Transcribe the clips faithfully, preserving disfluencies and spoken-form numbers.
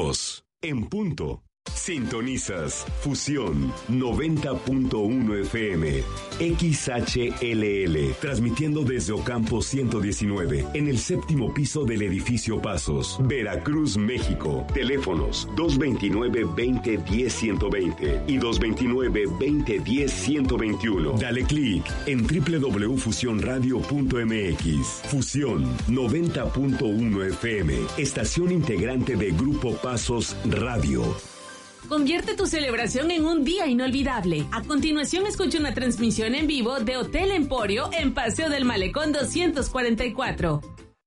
dos, en punto. Sintonizas Fusión noventa punto uno F M, X H L L, transmitiendo desde Ocampo ciento diecinueve, en el séptimo piso del edificio Pasos, Veracruz, México. Teléfonos dos veintinueve, veinte, diez, ciento veinte y dos veintinueve, veinte, diez, ciento veintiuno. Dale clic en doble u doble u doble u punto fusión radio punto m x. Fusión noventa punto uno F M, estación integrante de Grupo Pasos Radio. Convierte tu celebración en un día inolvidable. A continuación, escucha una transmisión en vivo de Hotel Emporio en Paseo del Malecón doscientos cuarenta y cuatro.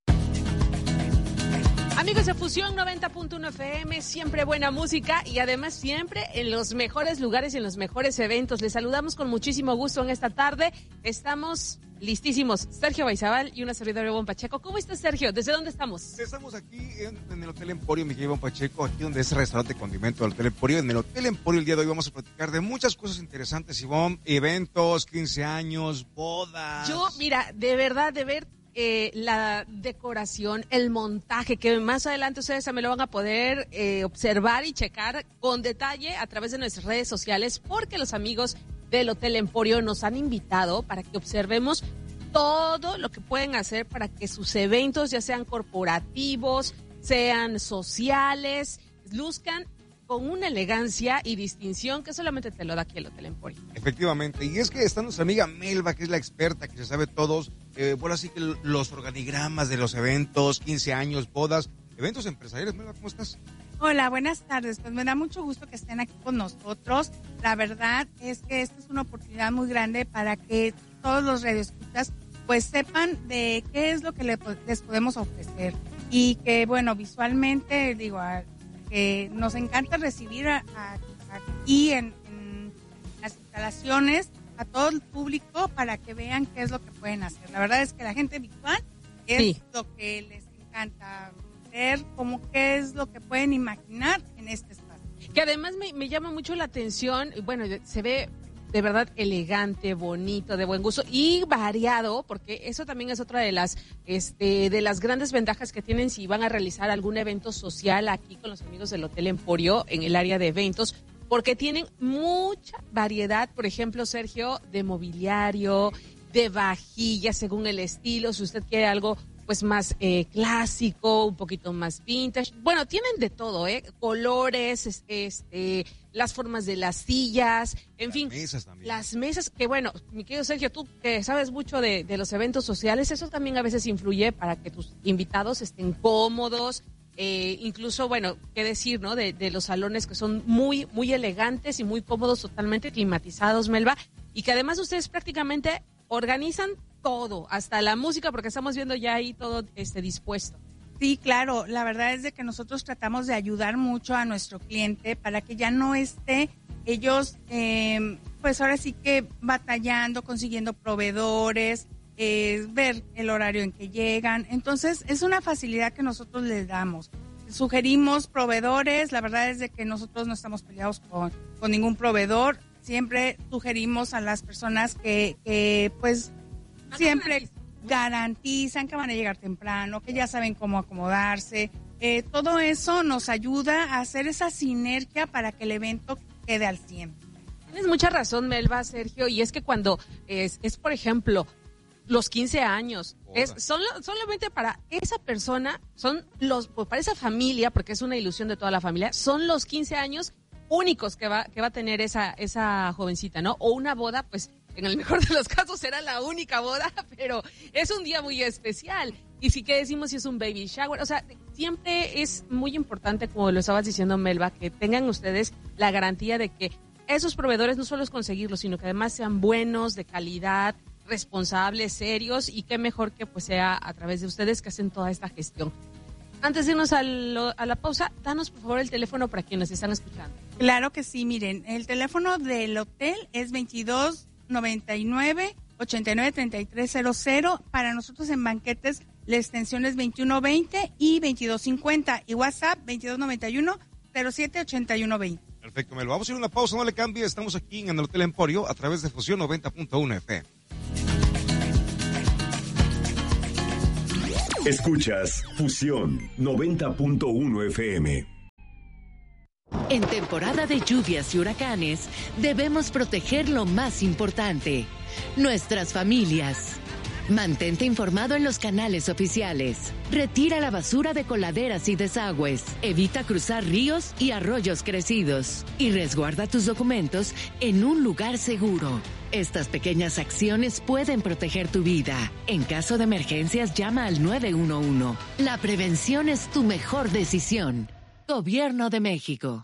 Amigos de Fusión noventa punto uno F M, siempre buena música y además siempre en los mejores lugares y en los mejores eventos. Les saludamos con muchísimo gusto en esta tarde. Estamos listísimos. Sergio Baizabal y una servidora Ivonne Pacheco. ¿Cómo estás, Sergio? ¿Desde dónde estamos? Estamos aquí en, en el Hotel Emporio, mi querido Ivonne Pacheco, aquí donde es el restaurante condimento del Hotel Emporio. En el Hotel Emporio el día de hoy vamos a platicar de muchas cosas interesantes, Ivonne. Eventos, quince años, bodas. Yo, mira, de verdad, de ver eh, la decoración, el montaje, que más adelante ustedes me lo van a poder eh, observar y checar con detalle a través de nuestras redes sociales, porque los amigos del Hotel Emporio nos han invitado para que observemos todo lo que pueden hacer para que sus eventos, ya sean corporativos, sean sociales, luzcan con una elegancia y distinción que solamente te lo da aquí el Hotel Emporio. Efectivamente, y es que está nuestra amiga Melba, que es la experta, que se sabe todos, eh, bueno, así que los organigramas de los eventos, quince años, bodas, eventos empresariales. Melba, ¿cómo estás? Hola, buenas tardes. Pues me da mucho gusto que estén aquí con nosotros. La verdad es que esta es una oportunidad muy grande para que todos los radioescuchas pues sepan de qué es lo que les podemos ofrecer. Y que, bueno, visualmente, digo, a, que nos encanta recibir a, a, aquí en, en las instalaciones a todo el público para que vean qué es lo que pueden hacer. La verdad es que la gente visual es sí. lo que les encanta ver, como qué es lo que pueden imaginar en este espacio. Que además me, me llama mucho la atención, bueno, se ve de verdad elegante, bonito, de buen gusto y variado, porque eso también es otra de las este de las grandes ventajas que tienen si van a realizar algún evento social aquí con los amigos del Hotel Emporio en el área de eventos, porque tienen mucha variedad, por ejemplo, Sergio, de mobiliario, de vajillas según el estilo, si usted quiere algo pues más eh, clásico, un poquito más vintage. Bueno, tienen de todo, ¿eh? Colores, este, las formas de las sillas, en las fin. Las mesas también. Las mesas, que bueno, mi querido Sergio, tú que sabes mucho de, de los eventos sociales, eso también a veces influye para que tus invitados estén cómodos, eh, incluso, bueno, qué decir, ¿no? De, de los salones que son muy, muy elegantes y muy cómodos, totalmente climatizados, Melba, y que además ustedes prácticamente organizan todo, hasta la música, porque estamos viendo ya ahí todo este dispuesto. Sí, claro, la verdad es de que nosotros tratamos de ayudar mucho a nuestro cliente para que ya no esté ellos, eh, pues ahora sí que batallando, consiguiendo proveedores, eh, ver el horario en que llegan. Entonces, es una facilidad que nosotros les damos. Sugerimos proveedores, la verdad es de que nosotros no estamos peleados con, con ningún proveedor. Siempre sugerimos a las personas que, que pues, siempre garantizan que van a llegar temprano, que ya saben cómo acomodarse. Eh, todo eso nos ayuda a hacer esa sinergia para que el evento quede al cien. Tienes mucha razón, Melba, Sergio, y es que cuando es, es por ejemplo, los quince años, es son, solamente para esa persona, son los pues para esa familia, porque es una ilusión de toda la familia, son los quince años únicos que va que va a tener esa esa jovencita, ¿no? O una boda, pues en el mejor de los casos será la única boda, pero es un día muy especial. Y sí que decimos si es un baby shower, o sea, siempre es muy importante, como lo estabas diciendo, Melba, que tengan ustedes la garantía de que esos proveedores no solo es conseguirlos, sino que además sean buenos, de calidad, responsables, serios, y qué mejor que pues sea a través de ustedes que hacen toda esta gestión. Antes de irnos a, lo, a la pausa, danos por favor el teléfono para quienes están escuchando. Claro que sí, miren, el teléfono del hotel es veintidós noventa y nueve ochenta y nueve treinta y tres cero cero. Para nosotros en banquetes la extensión es veintiuno veinte y veintidós cincuenta, y WhatsApp veintidós noventa y uno cero siete ochenta y uno veinte. Perfecto, Melo. Vamos a ir a una pausa, no le cambie. Estamos aquí en el Hotel Emporio a través de Fusión noventa punto uno F M. Escuchas Fusión noventa punto uno F M. En temporada de lluvias y huracanes, debemos proteger lo más importante, nuestras familias. Mantente informado en los canales oficiales. Retira la basura de coladeras y desagües. Evita cruzar ríos y arroyos crecidos. Y resguarda tus documentos en un lugar seguro. Estas pequeñas acciones pueden proteger tu vida. En caso de emergencias, llama al nueve uno uno. La prevención es tu mejor decisión. Gobierno de México.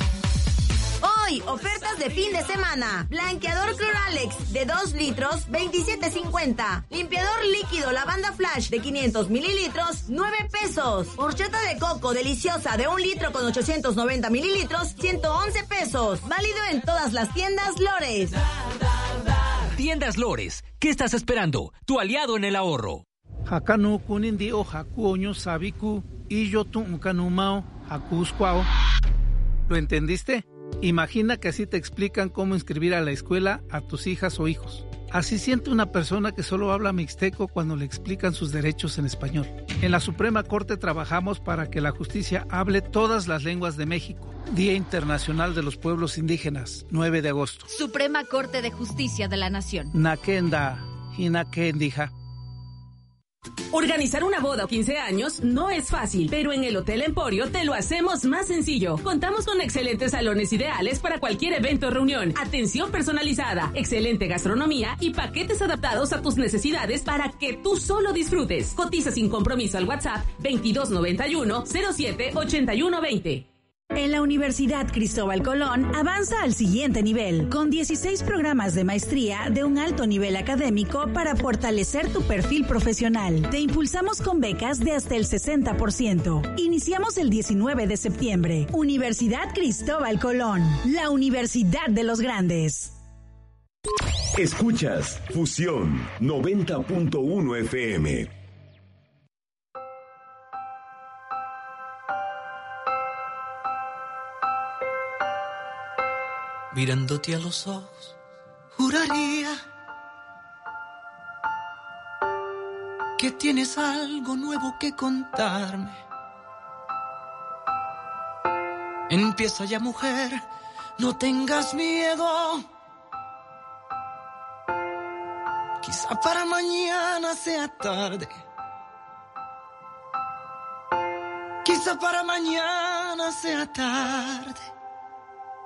Hoy, ofertas de fin de semana. Blanqueador Cloralex de dos litros, veintisiete cincuenta. Limpiador líquido Lavanda Flash de quinientos mililitros, nueve pesos. Horchata de coco deliciosa de un litro con ochocientos noventa mililitros, ciento once pesos. Válido en todas las tiendas Lores. Tiendas Lores, ¿qué estás esperando? Tu aliado en el ahorro. Hakanu kunindi o hakuoño sabiku y yo tu kanumao hakuskwao. ¿Lo entendiste? Imagina que así te explican cómo inscribir a la escuela a tus hijas o hijos. Así siente una persona que solo habla mixteco cuando le explican sus derechos en español. En la Suprema Corte trabajamos para que la justicia hable todas las lenguas de México. Día Internacional de los Pueblos Indígenas, nueve de agosto. Suprema Corte de Justicia de la Nación. Nakenda, Hinakendija. Organizar una boda o quince años no es fácil, pero en el Hotel Emporio te lo hacemos más sencillo. Contamos con excelentes salones ideales para cualquier evento o reunión, atención personalizada, excelente gastronomía y paquetes adaptados a tus necesidades para que tú solo disfrutes. Cotiza sin compromiso al WhatsApp veintidós noventa y uno cero siete ochenta y uno veinte. En la Universidad Cristóbal Colón avanza al siguiente nivel, con dieciséis programas de maestría de un alto nivel académico para fortalecer tu perfil profesional. Te impulsamos con becas de hasta el sesenta por ciento. Iniciamos el diecinueve de septiembre. Universidad Cristóbal Colón, la Universidad de los Grandes. Escuchas Fusión noventa punto uno F M. Mirándote a los ojos, juraría que tienes algo nuevo que contarme. Empieza ya, mujer, no tengas miedo. Quizá para mañana sea tarde. Quizá para mañana sea tarde.